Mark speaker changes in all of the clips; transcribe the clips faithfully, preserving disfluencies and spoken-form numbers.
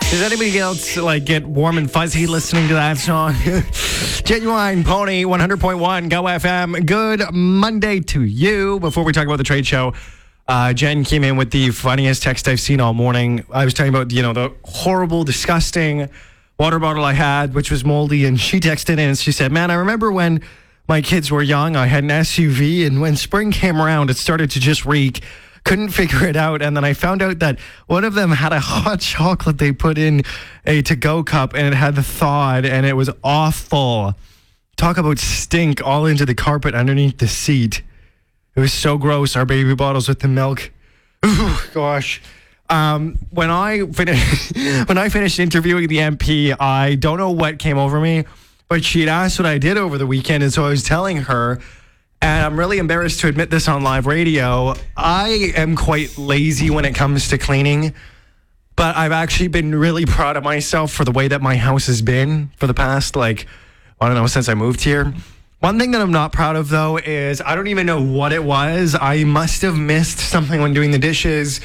Speaker 1: Does anybody else like get warm and fuzzy listening to that song? Genuine Pony, one hundred point one, Go F M. Good Monday to you. Before we talk about the trade show, uh, Jen came in with the funniest text I've seen all morning. I was talking about, you know, the horrible, disgusting water bottle I had, which was moldy, and she texted in and she said, man, I remember when my kids were young, I had an S U V, and when spring came around, it started to just reek. Couldn't figure it out, and then I found out that one of them had a hot chocolate they put in a to-go cup, and it had thawed, and it was awful. Talk about stink all into the carpet underneath the seat. It was so gross, our baby bottles with the milk. Ooh, gosh. Um, when I finished, when I finished interviewing the M P, I don't know what came over me, but she'd asked what I did over the weekend, and so I was telling her, and I'm really embarrassed to admit this on live radio, I am quite lazy when it comes to cleaning, but I've actually been really proud of myself for the way that my house has been for the past, like, I don't know, since I moved here. One thing that I'm not proud of, though, is I don't even know what it was. I must have missed something when doing the dishes,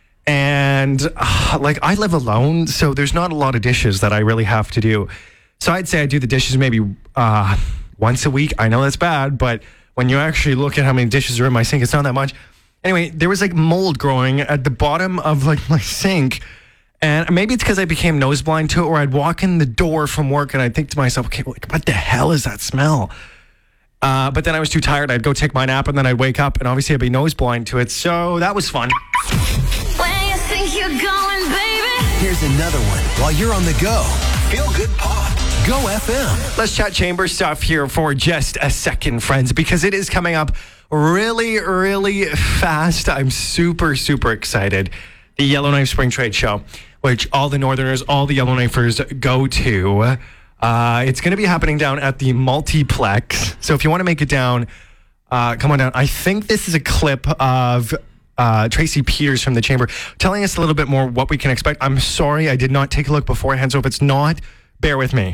Speaker 1: and, uh, like, I live alone, so there's not a lot of dishes that I really have to do. So I'd say I do the dishes maybe uh, once a week. I know that's bad, but when you actually look at how many dishes are in my sink, it's not that much. Anyway, there was like mold growing at the bottom of like my sink. And maybe it's because I became nose blind to it, or I'd walk in the door from work and I'd think to myself, okay, like, what the hell is that smell? Uh, but then I was too tired. I'd go take my nap and then I'd wake up and obviously I'd be nose blind to it. So that was fun.
Speaker 2: Where you think you're going, baby?
Speaker 3: Here's another one while you're on the go. Feel Good Pop. Go F M.
Speaker 1: Let's chat chamber stuff here for just a second, friends, because it is coming up really, really fast. I'm super, super excited. The Yellowknife Spring Trade Show, which all the Northerners, all the Yellowknifers go to. Uh, it's going to be happening down at the Multiplex. So if you want to make it down, uh, come on down. I think this is a clip of uh, Tracy Peters from the Chamber telling us a little bit more what we can expect. I'm sorry, I did not take a look beforehand. So if it's not, bear with me.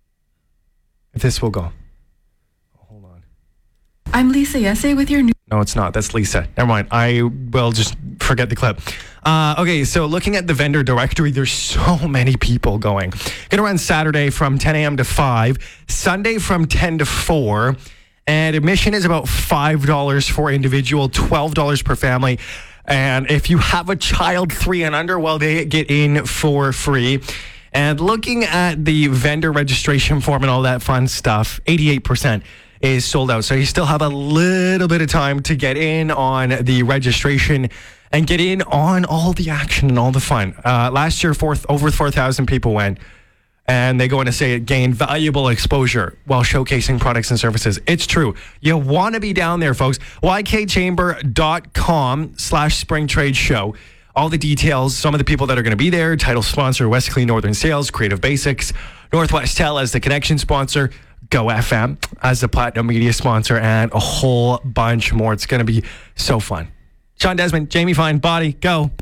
Speaker 1: If this will go. Oh, hold on.
Speaker 4: I'm Lisa Yesse with your new...
Speaker 1: No, it's not. That's Lisa. Never mind. I will just forget the clip. Uh, okay, so looking at the vendor directory, there's so many people going. Gonna run Saturday from ten a.m. to five, Sunday from ten to four, and admission is about five dollars for individual, twelve dollars per family. And if you have a child three and under, well, they get in for free. And looking at the vendor registration form and all that fun stuff, eighty-eight percent is sold out. So you still have a little bit of time to get in on the registration and get in on all the action and all the fun. Uh, last year, fourth, over four thousand people went, and they go on to say it gained valuable exposure while showcasing products and services. It's true. You want to be down there, folks. Y K chamber dot com slash spring trade show. All the details, some of the people that are going to be there, title sponsor, West Clean Northern Sales, Creative Basics, Northwest Tel as the connection sponsor, Go F M as the Platinum Media sponsor, and a whole bunch more. It's going to be so fun. Sean Desmond, Jamie Fine, Body, go.